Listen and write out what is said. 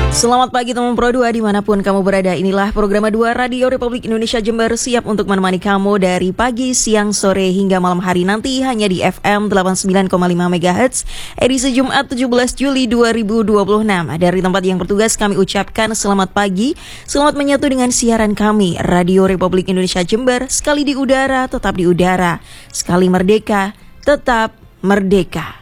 Selamat pagi teman Pro 2 dimanapun kamu berada. Inilah program 2 Radio Republik Indonesia Jember, siap untuk menemani kamu dari pagi, siang, sore hingga malam hari nanti hanya di FM 89,5 MHz edisi Jumat 17 Juli 2026. Dari tempat yang bertugas kami ucapkan selamat pagi, selamat menyatu dengan siaran kami Radio Republik Indonesia Jember, sekali di udara tetap di udara, sekali merdeka tetap merdeka.